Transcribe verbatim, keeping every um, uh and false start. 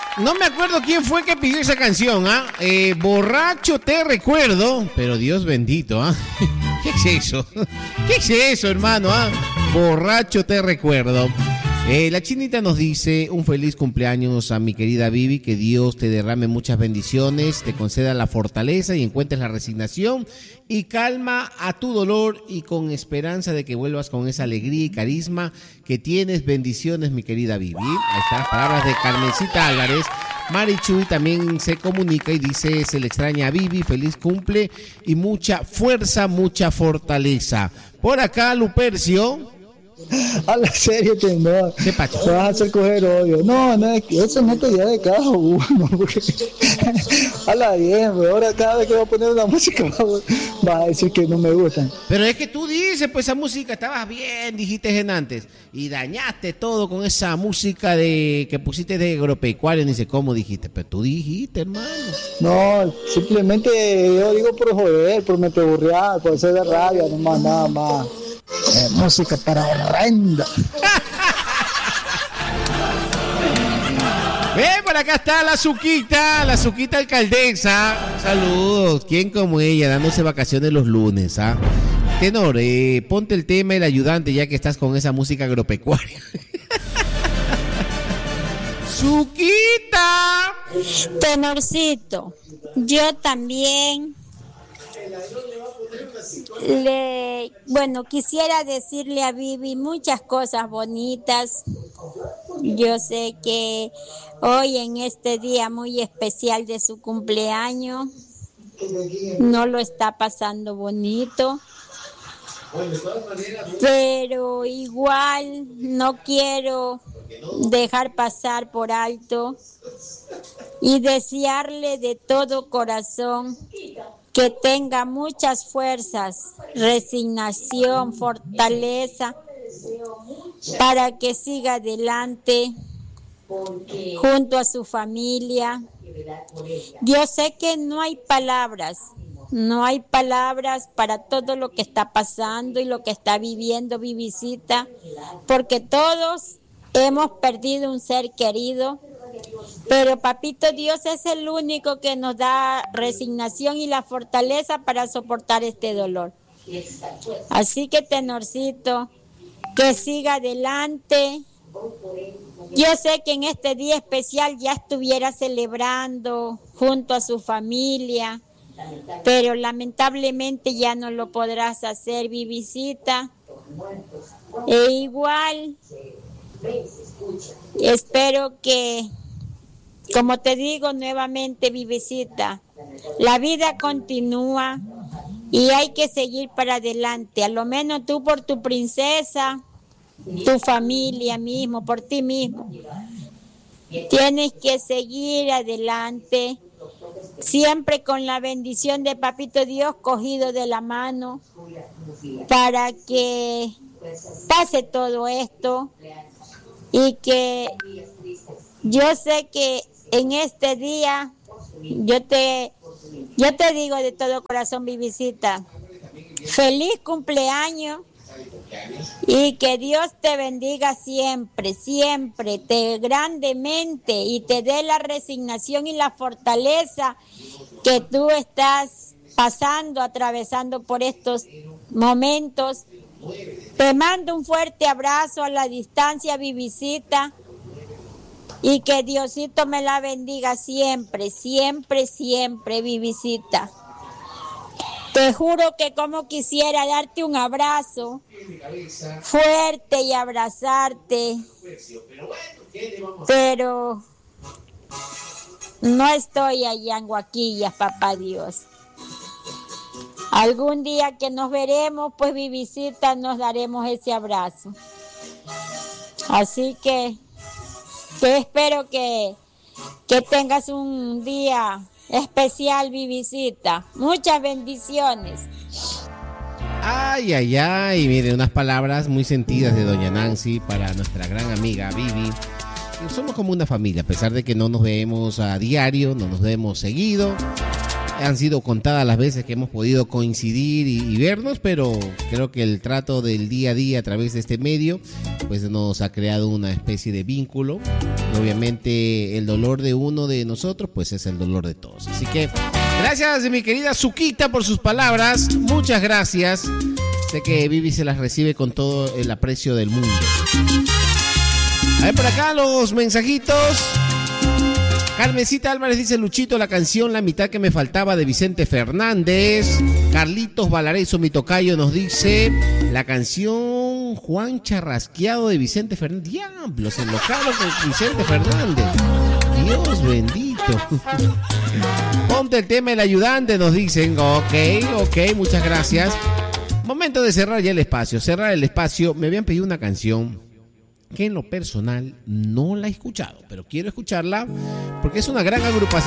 No me acuerdo quién fue que pidió esa canción, ¿ah? ¿eh? Eh, borracho te recuerdo, pero Dios bendito, ¿ah? ¿eh? ¿Qué es eso? ¿Qué es eso, hermano? ¿ah? Borracho te recuerdo. Eh, la chinita nos dice un feliz cumpleaños a mi querida Vivi, que Dios te derrame muchas bendiciones, te conceda la fortaleza y encuentres la resignación y calma a tu dolor y con esperanza de que vuelvas con esa alegría y carisma que tienes. Bendiciones, mi querida Vivi. Ahí están las palabras de Carmencita Álvarez. Marichuy también se comunica y dice, se le extraña a Vivi, feliz cumple y mucha fuerza, mucha fortaleza. Por acá, Lupercio. A la serie que no. ¿Qué pacho? Te vas a hacer coger odio. No, no, es que eso no es idea de caso uno. Porque... Habla bien, bro. Ahora cada vez que va a poner una música va a decir que no me gusta. Pero es que tú dices, pues esa música estabas bien, dijiste en antes. Y dañaste todo con esa música de que pusiste de agropecuario. Ni sé cómo dijiste, pero tú dijiste, hermano. No, simplemente yo digo por joder, por meter burrear, por hacer de rabia, nomás, nada más. Eh, música para horrenda. Ven, por acá está la Zuquita, la Zuquita alcaldesa. Saludos. ¿Quién como ella dándose vacaciones los lunes? ¿ah? Tenor, eh, ponte el tema El Ayudante ya que estás con esa música agropecuaria. Zuquita. Tenorcito, yo también le, bueno, quisiera decirle a Vivi muchas cosas bonitas. Yo sé que hoy en este día muy especial de su cumpleaños no lo está pasando bonito, pero igual no quiero dejar pasar por alto y desearle de todo corazón que tenga muchas fuerzas, resignación, fortaleza, para que siga adelante junto a su familia. Yo sé que no hay palabras, no hay palabras para todo lo que está pasando y lo que está viviendo Vivisita, porque todos hemos perdido un ser querido. Pero Papito Dios es el único que nos da resignación y la fortaleza para soportar este dolor. Así que, Tenorcito, que siga adelante. Yo sé que en este día especial ya estuviera celebrando junto a su familia, pero lamentablemente ya no lo podrás hacer, Vivisita. E igual, espero que, como te digo nuevamente, Vivisita, la vida continúa y hay que seguir para adelante. A lo menos tú por tu princesa, tu familia mismo, por ti mismo. Tienes que seguir adelante, siempre con la bendición de Papito Dios cogido de la mano, para que pase todo esto y que yo sé que en este día yo te yo te digo de todo corazón, Vivisita, feliz cumpleaños y que Dios te bendiga siempre, siempre, te grandemente y te dé la resignación y la fortaleza que tú estás pasando, atravesando por estos momentos. Te mando un fuerte abrazo a la distancia, Vivisita, y que Diosito me la bendiga siempre, siempre, siempre, Vivisita. Te juro que como quisiera darte un abrazo fuerte y abrazarte, pero no estoy allá en Guaquillas, papá Dios. Algún día que nos veremos, pues Vivisita, nos daremos ese abrazo. Así que, que espero que, que tengas un día especial, Vivisita. Muchas bendiciones. Ay, ay, ay. Mire, unas palabras muy sentidas de doña Nancy para nuestra gran amiga Vivi. Somos como una familia, a pesar de que no nos vemos a diario, no nos vemos seguido. Han sido contadas las veces que hemos podido coincidir y, y vernos, pero creo que el trato del día a día a través de este medio pues nos ha creado una especie de vínculo. Y obviamente el dolor de uno de nosotros pues es el dolor de todos. Así que gracias, mi querida Suquita, por sus palabras. Muchas gracias. Sé que Vivi se las recibe con todo el aprecio del mundo. A ver por acá los mensajitos. Carmencita Álvarez dice: Luchito, la canción La mitad que me faltaba de Vicente Fernández. Carlitos Valarezo, mi tocayo, nos dice la canción Juan Charrasqueado de Vicente Fernández. Diablos, se enlocaron con Vicente Fernández. Dios bendito. Ponte el tema El ayudante, nos dicen. Ok, ok, muchas gracias. Momento de cerrar ya el espacio. Cerrar el espacio. Me habían pedido una canción que en lo personal no la he escuchado, pero quiero escucharla porque es una gran agrupación.